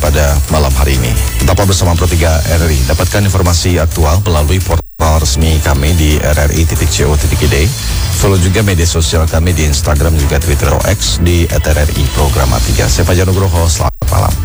pada malam hari ini. Tetaplah bersama Pro 3 RRI. Dapatkan informasi aktual melalui portal resmi kami di rri.co.id. Follow juga media sosial kami di Instagram juga Twitter X di @RRI Programa 3. Saya Fajar Nugroho. Selamat